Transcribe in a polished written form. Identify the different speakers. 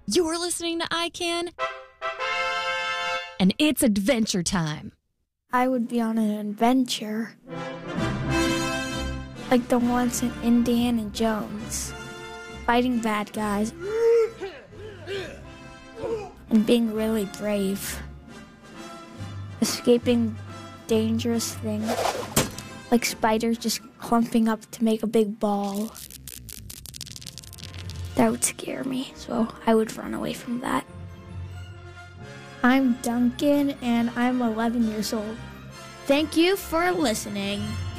Speaker 1: You're listening to iCan, and it's adventure time.
Speaker 2: I would be on an adventure. Like the ones in Indiana Jones. Fighting bad guys. And being really brave. Escaping dangerous things. Like spiders just clumping up to make a big ball. That would scare me, so I would run away from that. I'm Duncan, and I'm 11 years old. Thank you for listening.